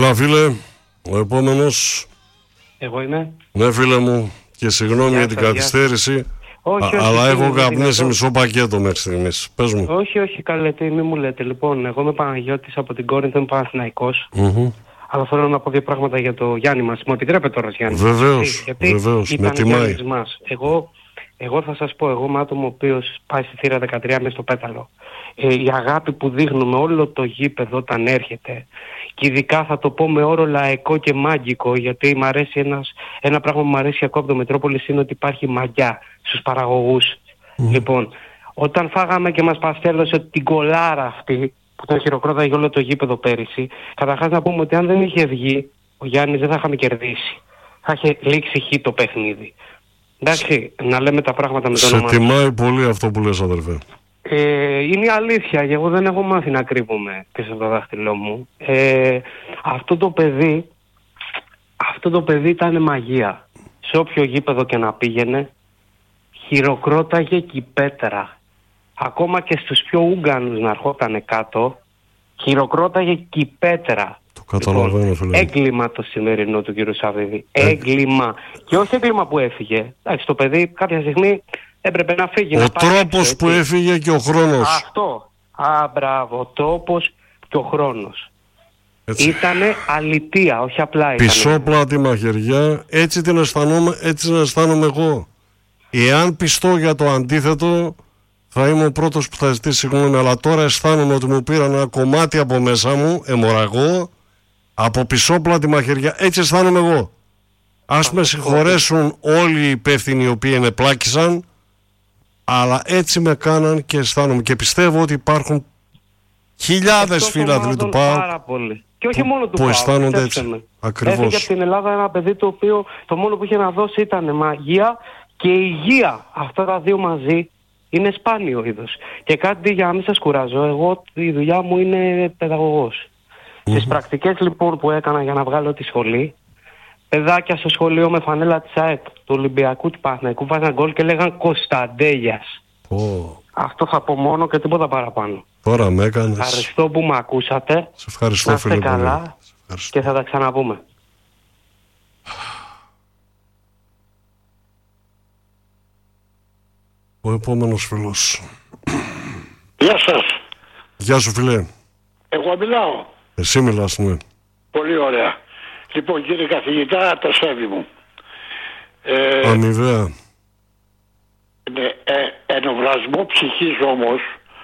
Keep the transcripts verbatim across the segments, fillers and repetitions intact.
Έλα φίλε, ο επόμενος. Εγώ είμαι. Ναι φίλε μου, και συγγνώμη για την καθυστέρηση. Όχι, όχι, αλλά όχι, έχω όχι, καπνίσει όχι. μισό πακέτο μέχρι στιγμής. Πες μου. Όχι, όχι, καλέ, τι μη μου λέτε. Λοιπόν, εγώ είμαι Παναγιώτης από την Κόρινθο, είμαι Παναθηναϊκός. Mm-hmm. Αλλά θέλω να πω δύο πράγματα για το Γιάννη μας. Μου επιτρέπετε τώρα, Γιάννη? Βεβαίως, γιατί βεβαίως, με ήταν τιμάει. Γιάννης μας. Εγώ, εγώ θα σας πω, εγώ είμαι άτομο ο οποίος πάει στη θύρα δεκατρία μέσα στο πέταλο. Ε, η αγάπη που δείχνουμε όλο το γήπεδο όταν έρχεται, και ειδικά θα το πω με όρο λαϊκό και μάγκικο, γιατί μ' αρέσει ένας, ένα πράγμα που μου αρέσει ακόμα από το Μετρόπολης είναι ότι υπάρχει μαγιά στους παραγωγούς. Mm. Λοιπόν, όταν φάγαμε και μας παστέλωσε την κολάρα αυτή που τον χειροκρόταγε όλο το γήπεδο πέρυσι, καταρχάς να πούμε ότι αν δεν είχε βγει ο Γιάννης δεν θα είχαμε κερδίσει. Θα είχε λήξει χ το παιχνίδι. Εντάξει, να λέμε τα πράγματα με το όνομα. Σε τιμάει πολύ αυτό που λες, αδερφέ. Ε, είναι η αλήθεια, εγώ δεν έχω μάθει να κρύβομαι πίσω από το δάχτυλό μου. Ε, αυτό το παιδί, αυτό το παιδί ήταν μαγεία. Σε όποιο γήπεδο και να πήγαινε, χειροκρόταγε και η πέτρα. Ακόμα και στους πιο Ούγγανους να ερχότανε κάτω, χειροκρόταγε και η πέτρα. Το καταλαβαίνω, λοιπόν, φίλε. έγκλημα το σημερινό του κ. Σαββίδη. Ε... Έγκλημα. Και όχι έγκλημα που έφυγε. Εντάξει, το παιδί κάποια στιγμή έπρεπε να φύγει. Ο να τρόπος που έφυγε και ο χρόνος. Αυτό. Α, μπράβο. Ο τρόπος και ο χρόνος. Έτσι. Ήτανε αλητεία, όχι απλά ήτανε. Πισόπλατη μαχαιριά, έτσι την αισθανόμαι, έτσι την αισθάνομαι εγώ. Εάν πιστώ για το αντίθετο, θα είμαι ο πρώτος που θα ζητήσει συγγνώμη, αλλά τώρα αισθάνομαι ότι μου πήραν ένα κομμάτι από μέσα μου, αιμορραγώ, από πισόπλατη μαχαιριά, έτσι αισθάνομαι εγώ. Ας με συγχωρέσουν όλοι οι υπεύθυνοι οι οποίοι ενεπλάκησαν, αλλά έτσι με κάναν και αισθάνομαι. Και πιστεύω ότι υπάρχουν χιλιάδες φίλαθλοι του ΠΑΟΚ και όχι που, μόνο του που αισθάνονται έτσι. Ακριβώς. Έφυγε από την Ελλάδα ένα παιδί το οποίο το μόνο που είχε να δώσει ήταν μαγεία και υγεία. Αυτά τα δύο μαζί είναι σπάνιο είδος. Και κάτι για να μην σας κουράζω, εγώ η δουλειά μου είναι παιδαγωγός. Mm-hmm. Στις πρακτικές λοιπόν που έκανα για να βγάλω τη σχολή, παιδάκια στο σχολείο με φανέλα της ΑΕΚ, του Ολυμπιακού, του Παναθηναϊκού, βάζαν γκολ και λέγαν Κωνσταντέλιας. Oh. Αυτό θα πω μόνο και τίποτα παραπάνω. Τώρα με έκανες. Ευχαριστώ που με ακούσατε. Σε ευχαριστώ, να είστε φίλε, καλά και θα τα ξαναπούμε. Ο επόμενος φίλος. Γεια σας. Γεια σου, φίλε. Εγώ μιλάω. Εσύ μιλάς, ναι. Πολύ ωραία. Λοιπόν, κύριε καθηγητά, το σέβη μου. Ε, Αμοιβαία. Ναι, ε, ενοβρασμό ψυχής όμως,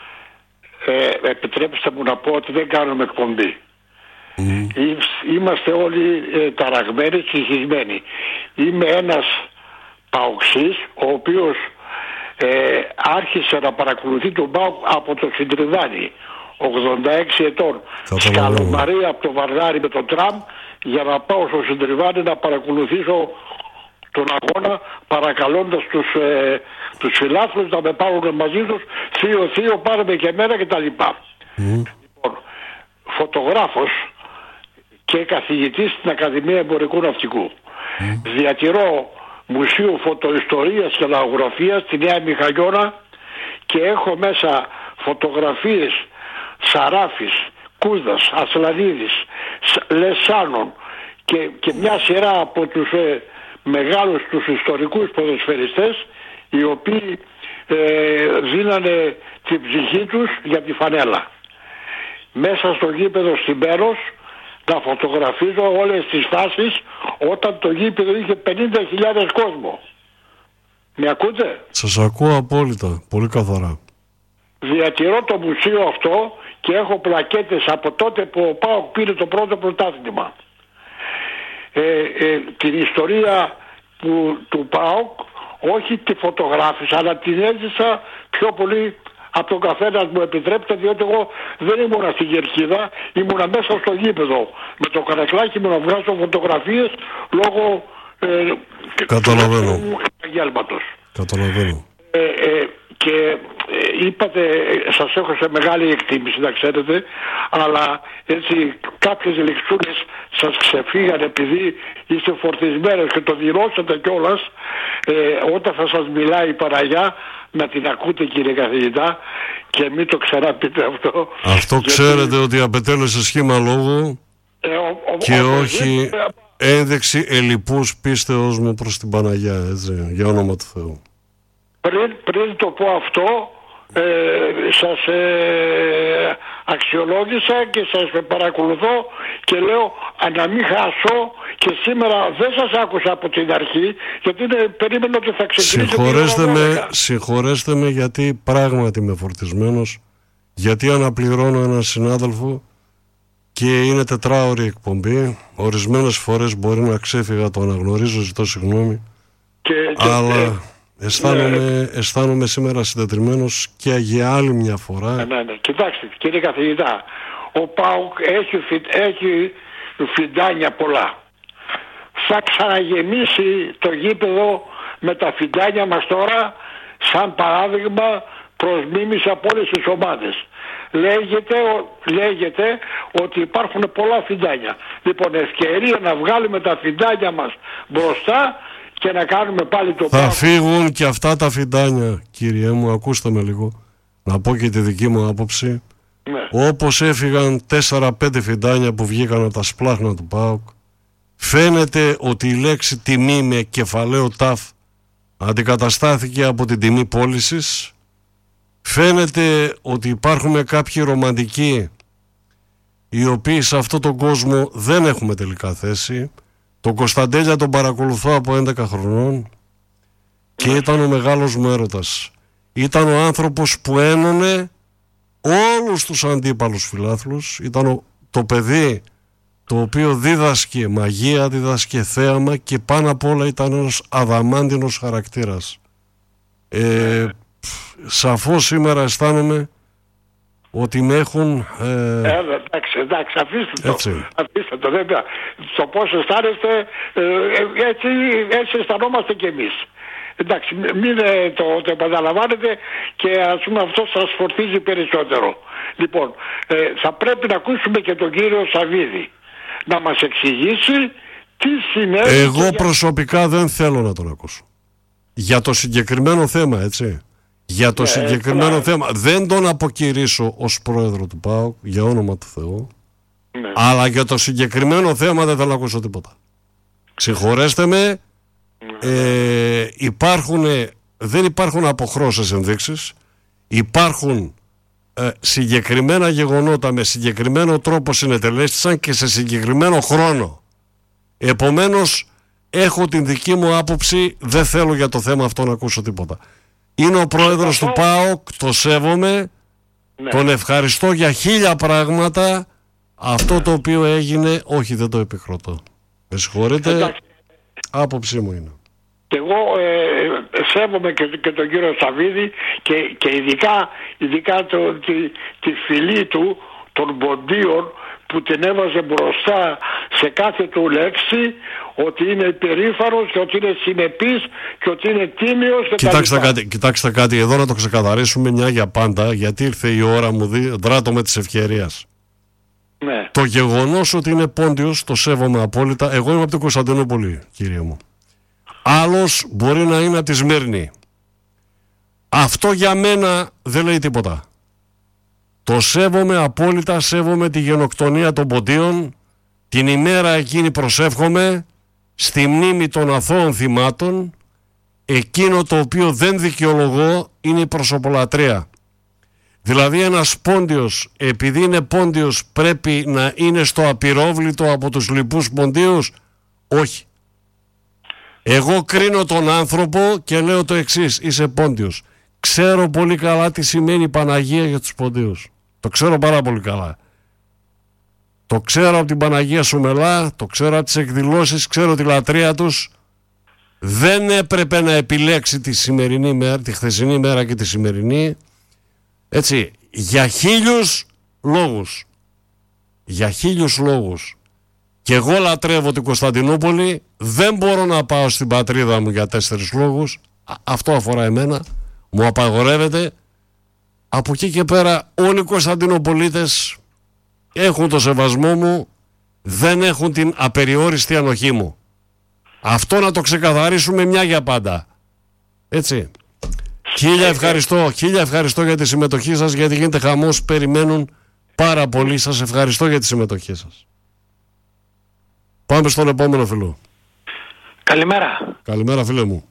ε, επιτρέψτε μου να πω ότι δεν κάνουμε εκπομπή. Mm. Είμαστε όλοι ε, ταραγμένοι, συγχυσμένοι. Είμαι ένας παοξής, ο οποίος ε, άρχισε να παρακολουθεί τον ΠΑΟΚ από το Συντριβάνι, ογδόντα έξι ετών. Σκαλομαρία από το Βαρδάρι με το τραμ για να πάω στο Συντριβάνι να παρακολουθήσω τον αγώνα, παρακαλώντας τους, ε, τους φιλάθλους να με πάρουν μαζί τους, θείο θείο πάρε και εμένα κτλ. Mm. Λοιπόν, φωτογράφος και καθηγητής στην Ακαδημία Εμπορικού Ναυτικού. Mm. Διατηρώ μουσείο φωτοϊστορίας και λαογραφίας στη Νέα Μιχαλιώνα και έχω μέσα φωτογραφίες Σαράφης, Κούδας, Ασλανίδης, Λεσάνων και, και μια σειρά από τους ε, μεγάλους τους ιστορικούς ποδοσφαιριστές οι οποίοι ε, δίνανε την ψυχή τους για τη φανέλα. Μέσα στο γήπεδο στην Πέρος να φωτογραφίζω όλες τις φάσεις όταν το γήπεδο είχε πενήντα χιλιάδες κόσμο. Με ακούτε? Σας ακούω απόλυτα, πολύ καθαρά. Διατηρώ το μουσείο αυτό και έχω πλακέτες από τότε που ο ΠΑΟΚ πήρε το πρώτο πρωτάθλημα. Ε, ε, την ιστορία που, του ΠΑΟΚ όχι τη φωτογράφησα αλλά την έζησα πιο πολύ από τον καθένα μου, επιτρέπετε, διότι εγώ δεν ήμουνα στην κερκίδα, ήμουνα μέσα στο γήπεδο με το καρακλάκι μου να βγάζω φωτογραφίες λόγω ε, Καταλαβαίνω. του επαγγέλματος. Καταλαβαίνω. Ε, ε, και ε, είπατε, σας έχω σε μεγάλη εκτίμηση να ξέρετε, αλλά έτσι κάποιες λεξούλες σας ξεφύγαν επειδή είστε φορτισμένες και το δηλώσατε κιόλας. Ε, όταν θα σας μιλάει η Παναγιά να την ακούτε κύριε καθηγητά και μην το ξαναπείτε αυτό. Αυτό γιατί... ξέρετε ότι απετέλεσε σχήμα λόγου Ε, ο, ο, και ο, όχι ε, ένδειξη ελλειπούς πίστεως μου προς την Παναγιά, έτσι, για όνομα του Θεού. Πριν, πριν το πω αυτό, ε, σας ε, αξιολόγησα και σας παρακολουθώ και λέω να μην χάσω, και σήμερα δεν σας άκουσα από την αρχή γιατί είναι, περίμενα ότι θα ξεκινήσει. Συγχωρέστε με, συγχωρέστε με γιατί πράγματι είμαι φορτισμένος, γιατί αναπληρώνω έναν συνάδελφο και είναι τετράωρη εκπομπή. Ορισμένες φορές μπορεί να ξέφυγα, το αναγνωρίζω, ζητώ συγγνώμη, και, αλλά και, αισθάνομαι, ναι. αισθάνομαι σήμερα συντετριμμένος και για άλλη μια φορά. Ναι, ναι, ναι. Κοιτάξτε κύριε καθηγητά, ο ΠΑΟΚ έχει, έχει φιντάνια πολλά. Θα ξαναγεμίσει το γήπεδο με τα φιντάνια μας τώρα, σαν παράδειγμα προς μίμηση από όλες τις ομάδες. Λέγεται, λέγεται ότι υπάρχουν πολλά φιντάνια. Λοιπόν, ευκαιρία να βγάλουμε τα φιντάνια μας μπροστά και να κάνουμε πάλι το Θα πράγμα. φύγουν και αυτά τα φιντάνια, κύριε μου, ακούστε με λίγο, να πω και τη δική μου άποψη. Ναι. Όπως έφυγαν τέσσερα πέντε φιντάνια που βγήκαν από τα σπλάχνα του ΠΑΟΚ, φαίνεται ότι η λέξη τιμή με κεφαλαίο ταφ αντικαταστάθηκε από την τιμή πώλησης. Φαίνεται ότι υπάρχουν κάποιοι ρομαντικοί οι οποίοι σε αυτόν τον κόσμο δεν έχουμε τελικά θέση. Τον Κωνσταντέλια τον παρακολουθώ από έντεκα χρονών και ήταν ο μεγάλος μου έρωτας. Ήταν ο άνθρωπος που ένωνε όλους τους αντίπαλους φιλάθλους. Ήταν ο, το παιδί το οποίο δίδασκε μαγεία, δίδασκε θέαμα και πάνω απ' όλα ήταν ένας αδαμάντινος χαρακτήρας. Ε, σαφώς σήμερα αισθάνομαι ότι με έχουν... Ε... Ε, εντάξει, εντάξει, αφήστε το. Έτσι. Αφήστε το, δεν, το πώς αισθάνεστε, ε, έτσι, έτσι αισθανόμαστε κι εμείς. Εντάξει, μην ε, το, το επαναλαμβάνετε και ας πούμε αυτό σας φορτίζει περισσότερο. Λοιπόν, ε, θα πρέπει να ακούσουμε και τον κύριο Σαββίδη να μας εξηγήσει τι συνέβη. Εγώ για... προσωπικά δεν θέλω να τον ακούσω. Για το συγκεκριμένο θέμα, έτσι. Για το ναι, συγκεκριμένο ναι. θέμα. Δεν τον αποκηρύσω ως πρόεδρο του ΠΑΟΚ, για όνομα του Θεού. Ναι. Αλλά για το συγκεκριμένο θέμα δεν θέλω να ακούσω τίποτα. Συγχωρέστε με. Ναι. Ε, υπάρχουν, δεν υπάρχουν αποχρώσεις ενδείξεις. Υπάρχουν ε, συγκεκριμένα γεγονότα με συγκεκριμένο τρόπο συνετελέστησαν και σε συγκεκριμένο χρόνο. Επομένως έχω την δική μου άποψη. Δεν θέλω για το θέμα αυτό να ακούσω τίποτα. Είναι ο πρόεδρος του ΠΑΟΚ, το σέβομαι, ναι. Τον ευχαριστώ για χίλια πράγματα. Αυτό ναι. Το οποίο έγινε, όχι, δεν το επικροτώ. Με συγχωρείτε, εντάξει. Άποψή μου είναι. Και εγώ ε, σέβομαι και, και τον κύριο Σαββίδη και, και ειδικά, ειδικά το, τη, τη φυλή του των ποντίων που την έβαζε μπροστά σε κάθε του λέξη, ότι είναι υπερήφανος και ότι είναι συνεπής και ότι είναι τίμιος και κοιτάξτε κάτι, κοιτάξτε κάτι εδώ να το ξεκαθαρίσουμε μια για πάντα, γιατί ήρθε η ώρα μου, δι, δράτω με της ευκαιρίας. Ναι. Το γεγονός ότι είναι πόντιος το σέβομαι απόλυτα. Εγώ είμαι από την Κωνσταντινούπολη, κύριε μου. Άλλος μπορεί να είναι από τη Σμύρνη. Αυτό για μένα δεν λέει τίποτα. Το σέβομαι απόλυτα, σέβομαι τη γενοκτονία των ποντίων. Την ημέρα εκείνη προσεύχομαι στη μνήμη των αθώων θυμάτων. Εκείνο το οποίο δεν δικαιολογώ είναι η προσωπολατρία. Δηλαδή ένας πόντιος, επειδή είναι πόντιος, πρέπει να είναι στο απειρόβλητο από τους λοιπούς ποντίους. Όχι. Εγώ κρίνω τον άνθρωπο και λέω το εξής: είσαι πόντιος. Ξέρω πολύ καλά τι σημαίνει Παναγία για τους ποντίους. Το ξέρω πάρα πολύ καλά. Το ξέρω από την Παναγία Σουμελά, το ξέρω από τις εκδηλώσεις, ξέρω τη λατρεία τους. Δεν έπρεπε να επιλέξει τη σημερινή μέρα, τη χθεσινή μέρα και τη σημερινή. Έτσι, για χίλιους λόγους. Για χίλιους λόγους. Και εγώ λατρεύω την Κωνσταντινούπολη, δεν μπορώ να πάω στην πατρίδα μου για τέσσερις λόγους. Α, αυτό αφορά εμένα, μου απαγορεύεται. Από εκεί και πέρα όλοι οι Κωνσταντινοπολίτες έχουν το σεβασμό μου, δεν έχουν την απεριόριστη ανοχή μου. Αυτό να το ξεκαθαρίσουμε μια για πάντα. Έτσι. Χίλια ευχαριστώ, χίλια ευχαριστώ για τη συμμετοχή σας, γιατί γίνεται χαμός, περιμένουν πάρα πολύ. Σας ευχαριστώ για τη συμμετοχή σας. Πάμε στον επόμενο φίλο. Καλημέρα. Καλημέρα, φίλε μου.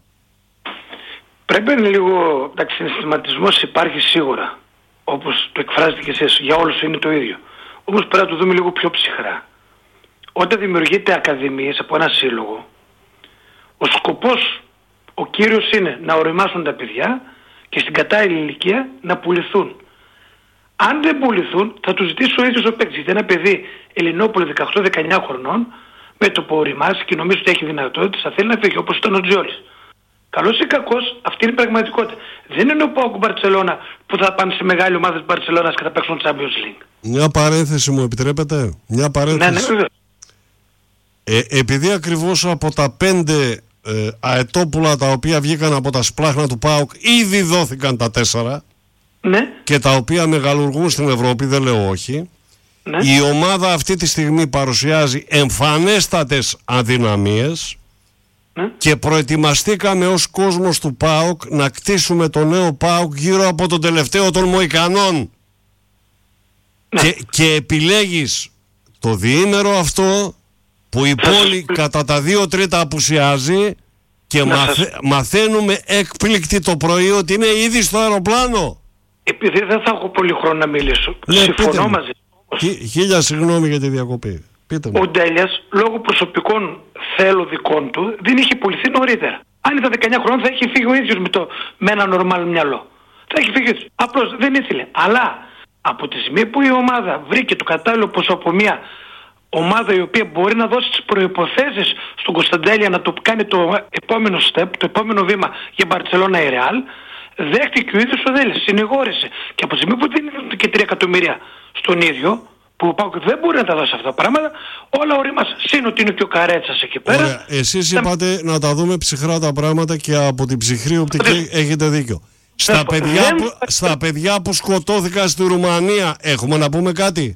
Πρέπει να λίγο, εντάξει, συναισθηματισμός υπάρχει σίγουρα, όπως το εκφράζετε και εσείς, για όλους είναι το ίδιο. Όμως πρέπει να το δούμε λίγο πιο ψυχρά. Όταν δημιουργείται ακαδημίες από ένα σύλλογο, ο σκοπός, ο κύριος είναι να οριμάσουν τα παιδιά και στην κατάλληλη ηλικία να πουληθούν. Αν δεν πουληθούν, θα τους ζητήσει ο ίδιος ο παίκτης. Γιατί ένα παιδί Ελληνόπουλο δεκαοκτώ δεκαεννιά χρονών, με το που οριμάσει και νομίζω ότι έχει δυνατότητες, θα θέλει να φύγει, όπως ήταν ο Τζιόλης. Καλός ή κακός, αυτή είναι η πραγματικότητα. Δεν είναι ο ΠΑΟΚ Μπαρτσελώνα που θα πάνε σε μεγάλη ομάδα της Μπαρτσελώνας και θα παίξουν Champions League. Μια παρένθεση μου επιτρέπετε. Μια παρένθεση. Ναι, ναι, ε, επειδή ακριβώς από τα πέντε ε, αετόπουλα τα οποία βγήκαν από τα σπλάχνα του ΠΑΟΚ ήδη δόθηκαν τα τέσσερα, ναι, και τα οποία μεγαλουργούν στην Ευρώπη, δεν λέω όχι, ναι. Η ομάδα αυτή τη στιγμή παρουσιάζει εμφανέστατες αδυναμίες, ναι. Και προετοιμαστήκαμε ως κόσμος του ΠΑΟΚ να κτίσουμε το νέο ΠΑΟΚ γύρω από τον τελευταίο των Μοϊκανών, ναι. και, και επιλέγεις το διήμερο αυτό που η πόλη κατά τα δύο τρίτα απουσιάζει και να μαθε, σας... μαθαίνουμε έκπληκτη το πρωί ότι είναι ήδη στο αεροπλάνο. Επειδή δεν θα έχω πολύ χρόνο να μιλήσω, ναι, συμφωνώ μαζί. Χι, χίλια συγγνώμη για τη διακοπή. Πείτε μου. Ο Ντέλιας, λόγω προσωπικών θέλοδικών του, δεν είχε πουληθεί νωρίτερα. Αν ήταν δεκαεννιά χρονών θα είχε φύγει ο ίδιος με, το, με ένα νορμάλ μυαλό. Θα είχε φύγει ο ίδιος. Απλώς δεν ήθελε. Αλλά από τη στιγμή που η ομάδα βρήκε το κατάλληλο ποσό από μια ομάδα η οποία μπορεί να δώσει τις προϋποθέσεις στον Κωνσταντέλια να το κάνει το επόμενο step, το επόμενο βήμα για Μπαρτσελώνα ή Ρεάλ, δέχτηκε ο ίδιος ο Δέλης, συνηγόρησε. Και από τη στιγμή που δεν είναι και τρία εκατομμύρια στον ίδιο, που ο ΠΑΟΚ δεν μπορεί να τα δώσει αυτά τα πράγματα, όλα ορίμασαν. Συν ότι είναι και ο Καρέτσας εκεί πέρα. Ωραία. Εσείς είπατε να τα δούμε ψυχρά τα πράγματα και από την ψυχρή οπτική έχετε δίκιο. Στα παιδιά, που, στα παιδιά που σκοτώθηκαν στη Ρουμανία έχουμε να πούμε κάτι?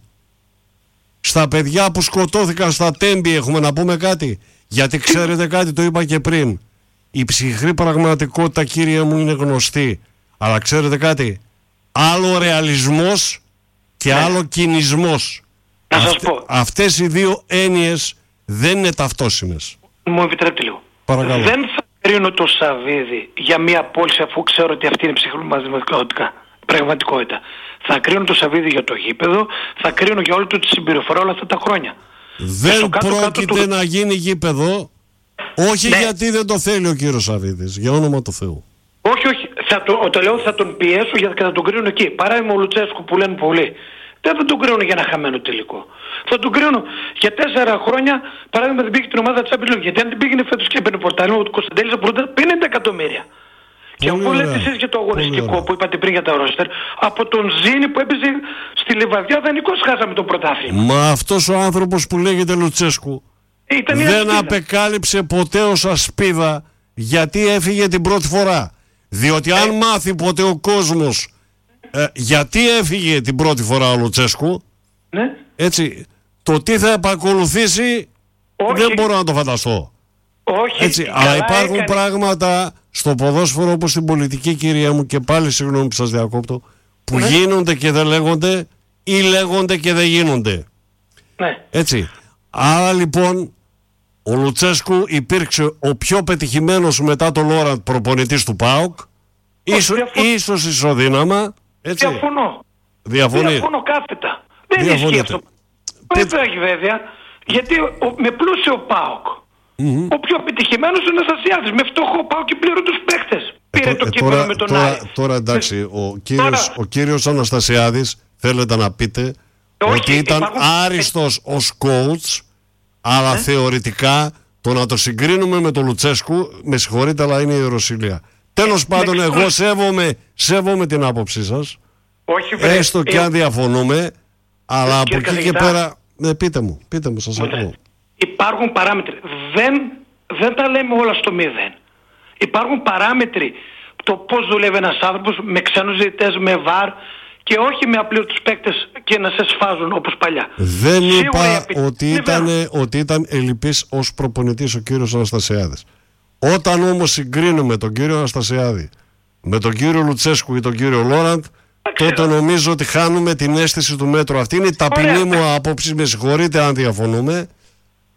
Στα παιδιά που σκοτώθηκαν στα Τέμπη έχουμε να πούμε κάτι? Γιατί ξέρετε κάτι, το είπα και πριν. Η ψυχρή πραγματικότητα, κύριε μου, είναι γνωστή. Αλλά ξέρετε κάτι? Άλλο ρεαλισμός και άλλο κινησμός. Να σας Αυτε, πω. Αυτές οι δύο έννοιες δεν είναι ταυτόσιμες. Μου επιτρέπετε λίγο. Παρακαλώ. Δεν θα κρίνω το Σαββίδι για μια απόλυση αφού ξέρω ότι αυτή είναι ψυχρή πραγματικότητα. Θα κρίνω το Σαββίδι για το γήπεδο, θα κρίνω για όλη του τη συμπεριφορά όλα αυτά τα χρόνια. Δεν κάτω, πρόκειται κάτω του... να γίνει γήπεδο, όχι ναι. γιατί δεν το θέλει ο κύριος Σαββίδης, για όνομα του Θεού. Όχι, όχι. Θα το, το λέω θα τον πιέσω γιατί θα τον κρίνω εκεί. Παράδειγμα ο Λουτσέσκου που λένε πολλοί. Δεν θα τον κρίνω για ένα χαμένο τελικό. Θα τον κρίνω για τέσσερα χρόνια, παράδειγμα δεν πήγε την ομάδα της Champions League. Γιατί αν την πήγαινε φέτος και έπαιρνε πορτάρι, ο Κωνσταντέλης θα μπορούσε πενήντα εκατομμύρια. Και αφού λέτε εσείς για το αγωνιστικό που είπατε πριν για τα ρόστερ, από τον Ζήνη που έπαιζε στη Λιβαδιά δανεικός χάσαμε το πρωτάθλημα. Μα αυτός ο άνθρωπος που λέγεται Λουτσέσκου Ήταν δεν απεκάλυψε ποτέ ως ασπίδα γιατί έφυγε την πρώτη φορά. Διότι αν ε. μάθει ποτέ ο κόσμος ε, γιατί έφυγε την πρώτη φορά ο Λουτσέσκου, ναι. έτσι, το τι θα επακολουθήσει όχι. δεν μπορώ να το φανταστώ. Όχι, έτσι, αλλά υπάρχουν έκανε. πράγματα στο ποδόσφαιρο όπως στην πολιτική, κυρία μου, και πάλι συγγνώμη που σας διακόπτω, που ναι. γίνονται και δεν λέγονται ή λέγονται και δεν γίνονται. Ναι. Έτσι. Άρα λοιπόν ο Λουτσέσκου υπήρξε ο πιο πετυχημένος μετά τον Λόραντ προπονητής του ΠΑΟΚ, ίσως, ίσως ισοδύναμα. Έτσι. Διαφωνώ. Διαφωνεί. Διαφωνώ κάθετα. Δεν ισχύει αυτό. Δεν το έχει βέβαια. Γιατί ο, με πλούσιο ΠΑΟΚ mm-hmm. ο πιο πετυχημένος είναι ο Αναστασιάδης. Με φτωχό ΠΑΟΚ και πλήρω τους παίκτες. Ε, Πήρε το ε, κύπελο τώρα, με τον τώρα, Άρη. Τώρα εντάξει, ο κύριος, τώρα... ο κύριος Αναστασιάδης θέλετε να πείτε όχι, ότι ήταν υπάρχουν... άριστος ως coach, αλλά ε? θεωρητικά το να το συγκρίνουμε με τον Λουτσέσκου, με συγχωρείτε, αλλά είναι η Ιεροσυλία. Τέλος πάντων, εγώ εγώ σέβομαι, σέβομαι την άποψή σας. Όχι, βέβαια. Έστω και ε... αν διαφωνούμε, αλλά από εκεί και πέρα. Ναι, πείτε μου, πείτε μου, σας ακούω. Υπάρχουν παράμετροι. Δεν, δεν τα λέμε όλα στο μηδέν. Υπάρχουν παράμετροι. Το πώς δουλεύει ένας άνθρωπος με ξένους διαιτητές, με βαρ και όχι με απλούς παίκτες και να σε σφάζουν όπως παλιά. Δεν Σίγουρα είπα επί... ότι, ήταν, ότι ήταν ελλειπής ως προπονητής ο κύριος Αναστασιάδης. Όταν όμως συγκρίνουμε τον κύριο Αναστασιάδη με τον κύριο Λουτσέσκου ή τον κύριο Λόραντ, τότε νομίζω ότι χάνουμε την αίσθηση του μέτρου. Αυτή είναι η ταπεινή μου άποψη, με συγχωρείτε αν διαφωνούμε.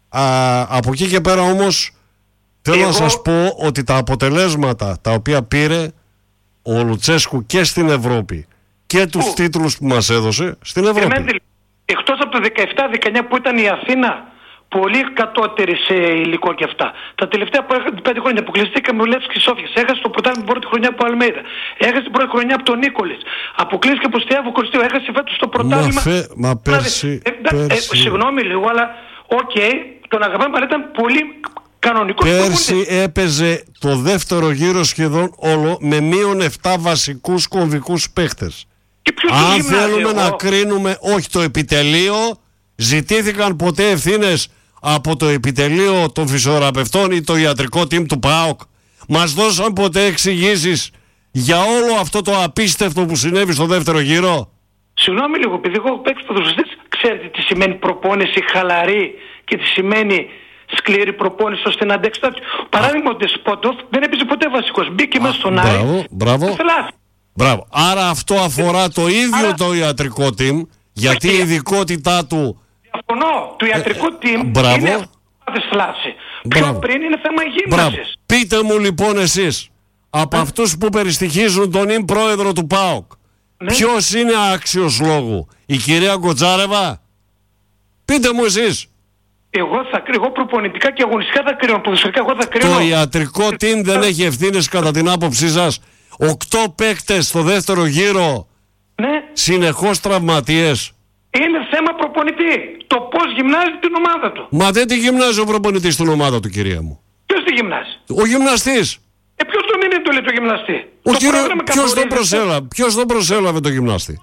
Α, από εκεί και πέρα όμως θέλω Εγώ... να σας πω ότι τα αποτελέσματα τα οποία πήρε ο Λουτσέσκου και στην Ευρώπη και τους Ου. τίτλους που μας έδωσε στην Ευρώπη. Περιμένετε, εκτός από το δεκαεπτά δεκαεννιά που ήταν η Αθήνα πολύ κατώτερη σε υλικό και αυτά. Τα τελευταία πέντε χρόνια αποκλειστήκαμε με Λεύσκη Σόφιας. Έχασε το πρωτάθλημα την πρώτη χρονιά από Αλμέιδα. Έχασε την πρώτη χρονιά από τον Νίκολης. Αποκλείστηκε από Στιάβο Κοριστίου. Έχασε φέτος το πρωτάθλημα. Μα, φε... Μα πέρσι, ε, πέρσι... Ε, συγγνώμη λίγο, αλλά οκ, okay, τον αγαπάμε, αλλά ήταν πολύ κανονικό. Πέρσι έπαιζε το δεύτερο γύρο σχεδόν όλο με μείον επτά βασικούς κομβικούς παίχτες. Αν θέλουμε εγώ... να κρίνουμε, όχι το επιτελείο, ζητήθηκαν ποτέ ευθύνες από το επιτελείο των φυσιοθεραπευτών ή το ιατρικό team του ΠΑΟΚ? Μας δώσαν ποτέ εξηγήσεις για όλο αυτό το απίστευτο που συνέβη στο δεύτερο γύρο? Συγγνώμη λίγο, επειδή εγώ παίξω ποδοσφαιριστής, ξέρετε τι σημαίνει προπόνηση χαλαρή και τι σημαίνει σκληρή προπόνηση ώστε να αντέξει. Παράδειγμα, ο Ντεσπότοφ δεν έπαιζε ποτέ βασικός. Μπήκε μέσα στον Άρη. Μπράβο, μπράβο. Μπράβο. Άρα αυτό αφορά το ίδιο Άρα... το ιατρικό team, γιατί η ειδικότητά του... Διαφωνώ. Του ιατρικού ε, team μπράβο. Είναι αυτό. Πιο πριν είναι θέμα γύμνασης. Πείτε μου λοιπόν εσείς, από ε. αυτούς που περιστοιχίζουν τον ιν πρόεδρο του ΠΑΟΚ, ναι. ποιος είναι άξιος λόγου? Η κυρία Γκοτζάρεβα? Πείτε μου εσείς. Εγώ θα κρίνω, εγώ προπονητικά και αγωνιστικά θα κρίνω, ποδοσφαιρικά εγώ θα κρίνω. Το ιατρικό team δεν έχει ευθύνες κατά την άποψή σας? Οκτώ παίκτες στο δεύτερο γύρο, ναι. συνεχώς τραυματίες. Είναι θέμα προπονητή. Το πώς γυμνάζει την ομάδα του. Μα δεν τη γυμνάζει ο προπονητής στην ομάδα του, κυρία μου. Ποιος τη γυμνάζει? Ο γυμναστής. Ε, ποιος τον είναι το λέει το γυμναστή? Ο το κύριο, ποιος, τον προσέλαβε, ποιος τον προσέλαβε το γυμνάστη?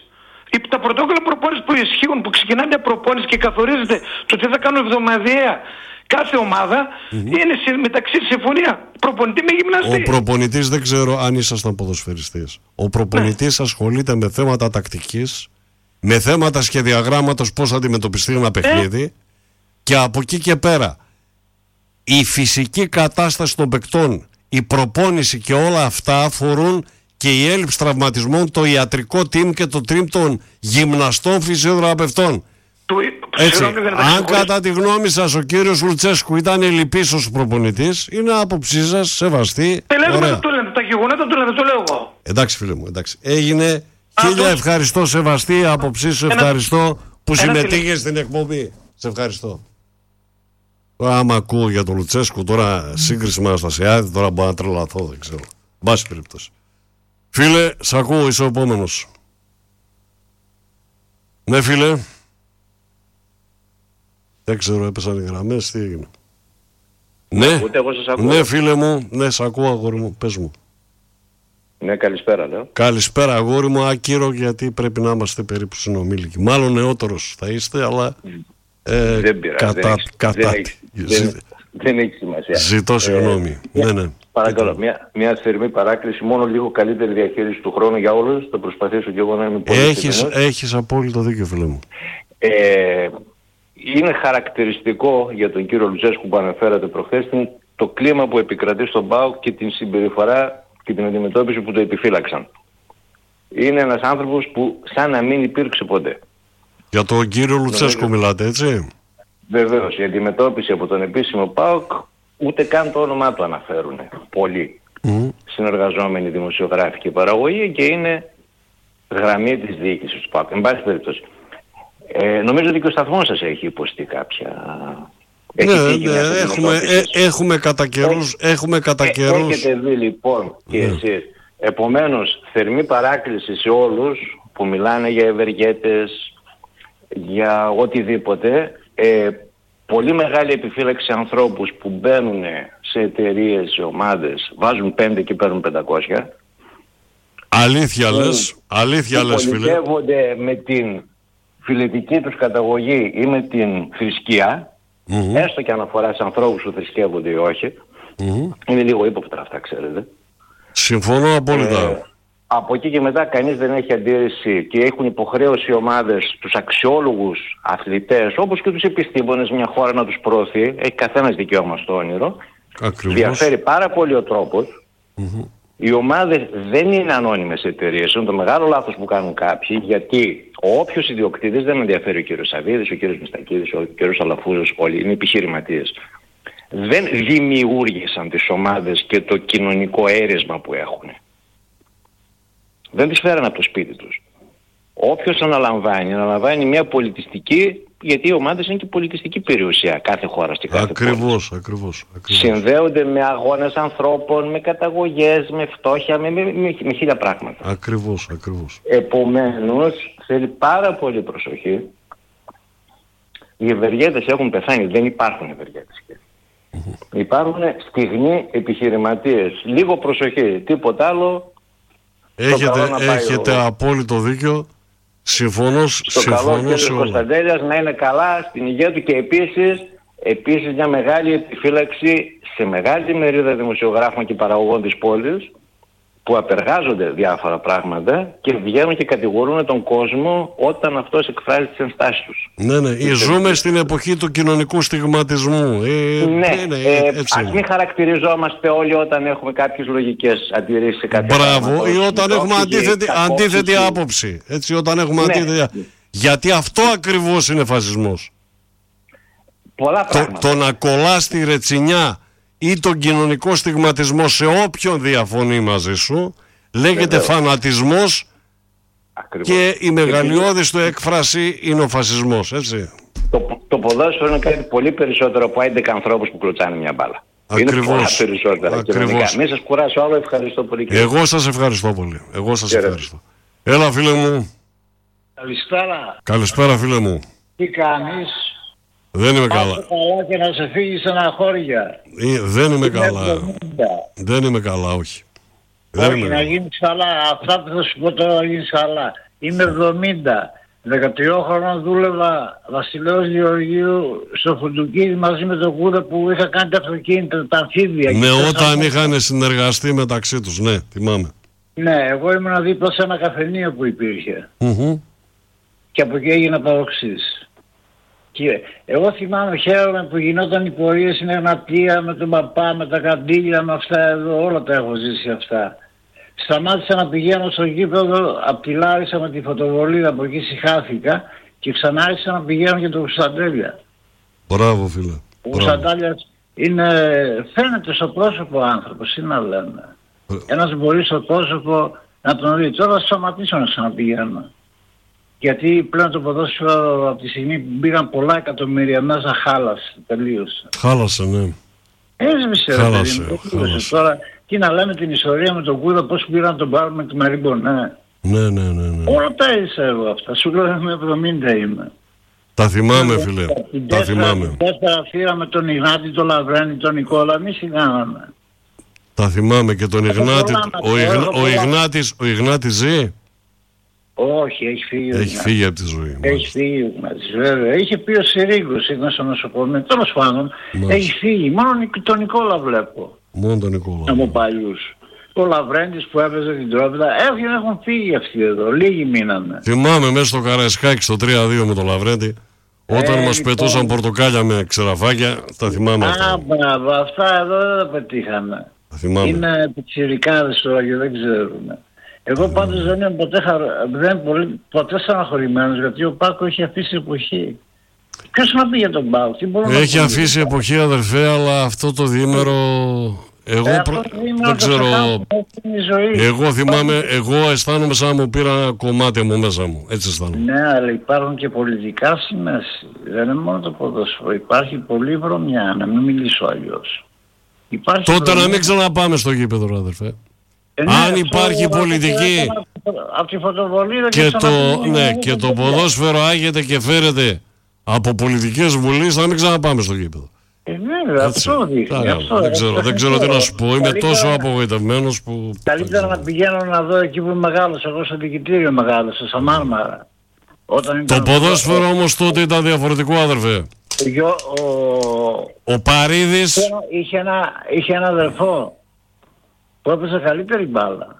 Τα πρωτόκολλα προπόνηση που ισχύουν, που ξεκινάει μια προπόνηση και καθορίζεται το τι θα κάνουν εβδομαδιαία κάθε ομάδα, mm-hmm. είναι μεταξύ συμφωνία προπονητή με γυμναστή. Ο προπονητής, δεν ξέρω αν ήσασταν ποδοσφαιριστής, ο προπονητής ναι. ασχολείται με θέματα τακτικής, με θέματα σχεδιαγράμματος, πώς θα αντιμετωπιστεί ένα παιχνίδι, ε? και από εκεί και πέρα η φυσική κατάσταση των παικτών, η προπόνηση και όλα αυτά αφορούν και η έλλειψη τραυματισμών, το ιατρικό team και το team των γυμναστών φυσιοθεραπευτών. Έτσι, αν κατά τη γνώμη σας ο κύριος Λουτσέσκου ήταν ελλειπής ως προπονητής, είναι άποψή σας σεβαστή. Ωραία. Το λένε, τα γεγονότα το λένε, το λέω εγώ. Εντάξει φίλε μου, εντάξει. Έγινε. Χίλια ευχαριστώ, σεβαστή άποψή σου, ευχαριστώ που συμμετείχες στην εκπομπή. Σε ευχαριστώ. Τώρα άμα ακούω για τον Λουτσέσκου, τώρα σύγκριση με Αναστασιάδη, τώρα μπορώ να τρελαθώ, δεν ξέρω. Μπάση περίπτωση. Φίλε, σ' ακούω, είσαι ο επόμενος. Ναι φίλε. Δεν ξέρω, έπεσαν οι γραμμές, τι έγινε. Ναι, ναι φίλε μου, ναι σ' ακούω αγόρι μου, πες μου. Ναι, καλησπέρα λέω. Καλησπέρα αγόρι μου, άκυρο γιατί πρέπει να είμαστε περίπου συνομήλικοι. Μάλλον νεότερος θα είστε, αλλά... Ε, δεν πειράζει, κατά, δεν, έχει, κατά, δεν, έχει, δεν, δεν έχει σημασία. Ζητώ συγγνώμη. Ε, ναι, ναι. Παρακαλώ, μια, μια θερμή παράκληση, μόνο λίγο καλύτερη διαχείριση του χρόνου για όλους. Θα προσπαθήσω και εγώ να είμαι πολύ έχεις, έχεις απόλυτο δίκιο φίλε μου. Ε, είναι χαρακτηριστικό για τον κύριο Λουτσέσκου που αναφέρατε προχθές το κλίμα που επικρατεί στον ΠΑΟΚ και την συμπεριφορά και την αντιμετώπιση που το επιφύλαξαν. Είναι ένας άνθρωπος που σαν να μην υπήρξε ποτέ. Για τον κύριο Λουτσέσκου Νομίζω... μιλάτε, έτσι? Βεβαίως, η αντιμετώπιση από τον επίσημο ΠΑΟΚ ούτε καν το όνομά του αναφέρουν πολλοί mm. συνεργαζόμενοι δημοσιογράφοι και παραγωγή και είναι γραμμή της διοίκησης του ΠΑΟΚ. Εν πάση περιπτώσει. Ε, νομίζω ότι και ο σταθμός σας έχει υποστεί κάποια... Ναι, ναι, έχουμε, ε, έχουμε κατά καιρούς, έχουμε κατά καιρούς. Έχετε δει λοιπόν και ναι. εσείς. Επομένως, θερμή παράκληση σε όλους που μιλάνε για ευεργέτες, για οτιδήποτε, ε, πολύ μεγάλη επιφύλαξη ανθρώπους που μπαίνουν σε εταιρείες, σε ομάδες, βάζουν πέντε και παίρνουν πεντακόσια. Αλήθεια που, λες, αλήθεια λες φίλε. Πολιτεύονται με την φιλετική τους καταγωγή ή με την θρησκεία, mm-hmm. έστω και αναφορά σε ανθρώπους που θρησκεύονται ή όχι. Mm-hmm. Είναι λίγο ύποπτρα αυτά, ξέρετε. Συμφωνώ απόλυτα. Ε, από εκεί και μετά κανείς δεν έχει αντίρρηση και έχουν υποχρέωση οι ομάδες, τους αξιόλογους αθλητές, όπως και τους επιστήμονες, μια χώρα να τους προωθεί. Έχει καθένας δικαίωμα στο όνειρο. Ακριβώς. Διαφέρει πάρα πολύ ο τρόπος. Mm-hmm. Οι ομάδες δεν είναι ανώνυμες εταιρείες. Είναι το μεγάλο λάθος που κάνουν κάποιοι, γιατί όποιος ιδιοκτήτης, δεν με ενδιαφέρει ο κύριος Σαββίδης, ο κύριος Μιστακίδης, ο κύριος Αλαφούζος, όλοι είναι επιχειρηματίες. Δεν δημιούργησαν τις ομάδες και το κοινωνικό αίρεσμα που έχουν. Δεν τις φέραν από το σπίτι τους. Όποιος αναλαμβάνει, αναλαμβάνει μια πολιτιστική, γιατί οι ομάδες είναι και πολιτιστική περιουσία κάθε χώρας και κάθε Ακριβώς, ακριβώς, ακριβώς. Συνδέονται με αγώνες ανθρώπων, με καταγωγές, με φτώχεια, με, με, με, με χίλια πράγματα. Ακριβώς, ακριβώς. Επομένως, θέλει πάρα πολύ προσοχή. Οι ευεργέτες έχουν πεθάνει, δεν υπάρχουν ευεργέτες. Mm-hmm. Υπάρχουν στιγμοί επιχειρηματίες. Λίγο προσοχή, τίποτα άλλο. Έχετε, έχετε ο... απόλυτο δίκιο. Συμφωνώ, στο συμφωνώ καλό κύριο Κωνσταντέλιας να είναι καλά στην υγεία του και επίσης, επίσης μια μεγάλη επιφύλαξη σε μεγάλη μερίδα δημοσιογράφων και παραγωγών της πόλης που απεργάζονται διάφορα πράγματα και βγαίνουν και κατηγορούν τον κόσμο όταν αυτός εκφράζει τις ενστάσεις τους. Ναι, ναι. Ή ζούμε στην εποχή του κοινωνικού στιγματισμού. Ε, ναι, ναι, ναι ε, έτσι. ας μην χαρακτηριζόμαστε όλοι όταν έχουμε κάποιες λογικές αντιρρήσεις σε κάποια Μπράβο, πράγματα. ή όταν έχουμε αντίθετη, αντίθετη άποψη. Έτσι, όταν έχουμε ναι. αντίθετη. Γιατί αυτό ακριβώς είναι φασισμός. Πολλά πράγματα. Το, το να κολλάς τη ρετσινιά ή τον κοινωνικό στιγματισμό σε όποιον διαφωνεί μαζί σου λέγεται Βεβαίως. Φανατισμός. Ακριβώς. Και η μεγαλειώδης του έκφραση είναι ο φασισμός, έτσι. Το, το ποδόσφαιρο είναι κάτι πολύ περισσότερο από έντεκα ανθρώπους που κλωτσάνε μια μπάλα. Ακριβώς. Είναι πολλά περισσότερα. Ακριβώς. Μην σας κουράσω άλλο, ευχαριστώ πολύ. Εγώ σας ευχαριστώ πολύ. Εγώ σας Κύριε. ευχαριστώ. Έλα φίλε μου. Καλησπέρα. Καλησπέρα φίλε μου. Τι κάνεις? Δεν είμαι καλά. Πάτε καλά και να σε φύγει στεναχώρια. Ε, δεν είμαι καλά. Δεν είμαι καλά, όχι. Όχι, δεν να γίνεις καλά. Αυτά που θα σου πω τώρα να γίνεις καλά. Είμαι εβδομήντα. δεκατρία χρόνια δούλευα Βασιλέως Γεωργίου στο Φουντουκίδι μαζί με τον Κούδα που είχα κάνει τα αυτοκίνητα, τα αμφίβια. Ναι, όταν είχαν συνεργαστεί μεταξύ τους, ναι, θυμάμαι. Ναι, εγώ ήμουν δίπλα σε ένα καφενείο που υπήρχε. Mm-hmm. Και από εκεί έγινα παροξής. Και εγώ θυμάμαι, χαίρομαι που γινόταν οι πορείες στην Εγνατία με τον παπά, με τα καντήλια, με αυτά εδώ, όλα τα έχω ζήσει αυτά. Σταμάτησα να πηγαίνω στο γήπεδο από τη Λάρισα με τη φωτοβολίδα, από εκεί συχάθηκα και ξανά άρχισα να πηγαίνω για τον Κωνσταντέλια. Μπράβο φίλε. Ο Κωνσταντέλιας είναι, φαίνεται στο πρόσωπο άνθρωπος, είναι να λέμε. Ε... Ένας μπορεί στο πρόσωπο να τον δει. Τώρα σταματήσω να ξαναπηγαίνω. Γιατί πλέον το ποδόσφαιρο από τη στιγμή που μπήκαν πολλά εκατομμύρια μέσα χάλασε τελείωσε. Χάλασε, ναι. Έσβησε, χάλασε, ρε παιδί. Τώρα τι να λέμε την ιστορία με τον Κούδα, πώς πήγαν να τον πάρουμε με τη Μαρίμπον, ναι. Ναι, ναι, ναι, ναι. Όλα τα έζησα εγώ αυτά. Σου λέω με εβδομήντα είμαι. Τα θυμάμαι, φίλε. Την τα τέσσερα, θυμάμαι. Την τέσσερα φύρα με τον Ιγνάτη, τον Λαβρένη, τον Νικόλα, εμείς τι κάναμε. Τα θυμάμαι και τον Ιγνάτη. Ο, Ιγνα, ο, Ιγνάτης, ο Ιγνάτης ζει. Όχι, έχει φύγει. Έχει φύγει από τη ζωή. Έχει φύγει ο Ιγνάτης, βέβαια. Είχε πει ο Συρίγκος, ήταν στο νοσοκομείο. Τέλος πάντων, έχει φύγει. Μόνο τον Νικόλα βλέπω. Μόνο τον Νικόλα. Από παλιούς. Ο Λαβρέντης που έπαιζε την τρόπιτα, έχουν, έχουν φύγει αυτοί εδώ. Λίγοι μείνανε. Θυμάμαι μέσα στο Καραϊσκάκι στο τρία δύο με τον Λαβρέντη. Όταν ε, μας λοιπόν... πετούσαν πορτοκάλια με ξεραφάκια, τα θυμάμαι Α, αυτά. Α, μπράβο, αυτά εδώ δεν τα πετύχαμε. Είναι πιτσιρικάδες τώρα και δεν ξέρουμε. Εγώ πάντως δεν είμαι ποτέ, χαρ... δεν πολύ... ποτέ στεναχωρημένος, γιατί ο Πάκο έχει αφήσει εποχή. Ποιος να πει για τον Πάκο, τι μπορούμε να Έχει αφήσει εποχή, αδερφέ, αλλά αυτό το διήμερο... Εγώ ε, προ... δεν ξέρω, εγώ θυμάμαι, εγώ αισθάνομαι σαν να μου πήρα ένα κομμάτι μου μέσα μου, έτσι αισθάνομαι. Ναι, αλλά υπάρχουν και πολιτικά στη μέση, δεν είναι μόνο το ποδόσφαιρο, υπάρχει πολλή βρωμιά, να μην μιλήσω αλλιώς. Υπάρχει τότε βρωμιά... να μην ξαναπάμε στο γήπεδο, αδερφέ. Ε, ναι, αν υπάρχει πολιτική από τη φωτοβολίδα και, και, το, ναι, και το ποδόσφαιρο άγεται και φέρεται από πολιτικές βουλής, να μην ξαναπάμε στο γήπεδο. Ε, ναι, αυτό δείχνει. Αυτό, δεν ξέρω, δεν ξέρω τι να σου πω. Είμαι καλύτερα, τόσο απογοητευμένος που... Καλύτερα να πηγαίνω να δω εκεί που μεγάλωσα. Εγώ στο δικητήριο μεγάλωσα, στα Μάρμαρα. Όταν το ποδόσφαιρο ο... όμως τότε ήταν διαφορετικό, αδερφέ. Ο, ο... ο Παρίδης... Είχε ένα, είχε ένα αδερφό που έπαιζε καλύτερη μπάλα.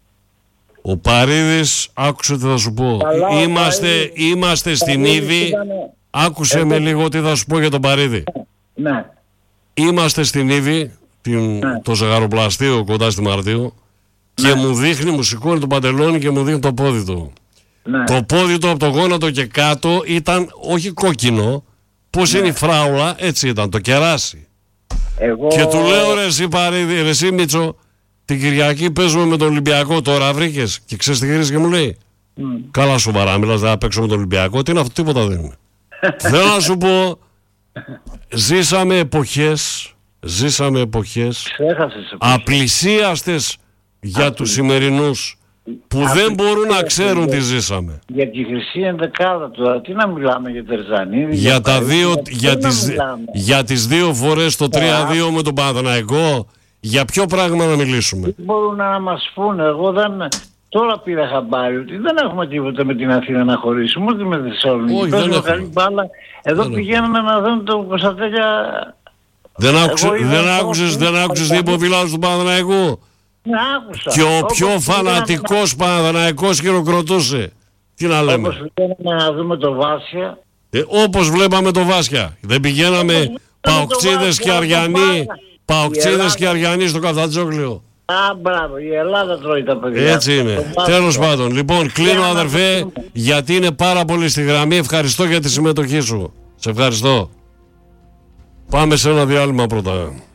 Ο Παρίδης, άκουσε τι θα σου πω. Καλά, είμαστε, Παρίδης, είμαστε στην Ήβη. Ήταν... Άκουσε ε, με λίγο τι θα σου πω για τον Παρίδη. Ναι. Είμαστε στην Ήβη, την, ναι. το ζεγαροπλαστείο κοντά στη Μαρτίου, και ναι. μου δείχνει, μου σηκώνει το παντελόνι και μου δείχνει το πόδι του. Ναι. Το πόδι του από το γόνατο και κάτω ήταν όχι κόκκινο, πώς ναι. είναι η φράουλα, έτσι ήταν, το κεράσι. Εγώ... Και του λέω, ρε εσύ Παρίδη, ρε εσύ Μίτσο, την Κυριακή παίζουμε με τον Ολυμπιακό, τώρα βρήκες? Και ξέρεις τι γυρίζει και μου λέει, mm. καλά σοβαρά μιλάς, θα παίξω με τον Ολυμπιακό? Τι είναι αυτό, τίποτα δεν είναι. Θέλω να σου πω, ζήσαμε εποχές, ζήσαμε εποχές απλησίαστες για τους σημερινούς, που Α, δεν μπορούν να ξέρουν τι ζήσαμε. Για τη χρυσή ενδεκάδα τώρα, τι να μιλάμε για Τερζανίδη, για, για, τα δύο, για, τις, για τις δύο φορές το τρία δύο με τον Παναθηναϊκό, για ποιο πράγμα να μιλήσουμε? Τι μπορούν να μας πούνε? Εγώ δεν... Τώρα πήρα χαμπάρι ότι δεν έχουμε τίποτα με την Αθήνα να χωρίσουμε, ούτε με τη Θεσσαλονίκη. Παίζουμε καλή μπάλα. Εδώ δεν πηγαίνουμε να δούμε το Κωνσταντέλια. Δεν άκουσες, δεν άκουσες, δεν άκουσες την υποβιλάζω του Παναθηναϊκού? Ναι, άκουσα. Και ο πιο όπως φανατικός Παναθηναϊκός χειροκροτούσε. Τι να λέμε? Όπως πηγαίναμε να δούμε το Βάσια. Ε, όπως βλέπαμε το Βάσια. Δεν πηγαίναμε Παοξίδες και Αριανοί, Παοξίδες και Αριανοί στο Καφτατζόγλιο. Α, μπράβο, η Ελλάδα τρώει τα παιδιά. Έτσι είναι. Τέλος πάντων. Λοιπόν, κλείνω αδερφέ, γιατί είναι πάρα πολύ στη γραμμή. Ευχαριστώ για τη συμμετοχή σου. Σε ευχαριστώ. Πάμε σε ένα διάλειμμα πρώτα.